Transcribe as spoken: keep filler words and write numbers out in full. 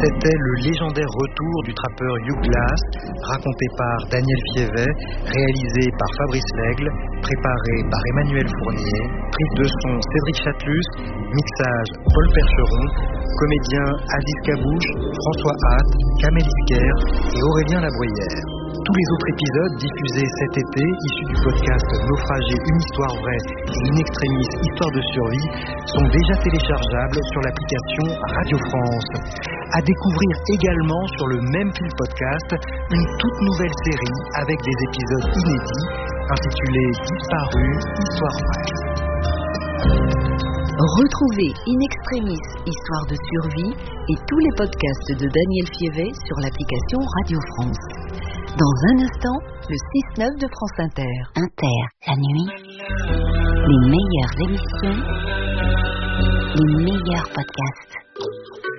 C'était le légendaire retour du trappeur Hugh Glass, raconté par Daniel Fievet, réalisé par Fabrice Lègle, préparé par Emmanuel Fournier, prise de son Cédric Chatelus, mixage Paul Percheron, comédiens Alice Cabouche, François Hatt, Kamel Isker et Aurélien Labruyère. Tous les autres épisodes diffusés cet été, issus du podcast Naufragé, une histoire vraie et In Extremis, histoire de survie, sont déjà téléchargeables sur l'application Radio France. À découvrir également sur le même fil podcast une toute nouvelle série avec des épisodes inédits intitulée Disparu, histoire vraie. Retrouvez In Extremis, histoire de survie et tous les podcasts de Daniel Fievet sur l'application Radio France. Dans un instant, le six neuf de France Inter. Inter, la nuit, les meilleures émissions, les meilleurs podcasts.